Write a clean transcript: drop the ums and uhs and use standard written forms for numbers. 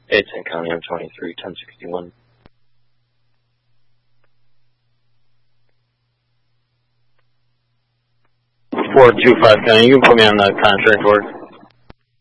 18 County M23, 1061. 425 County, you can put me on the contract work.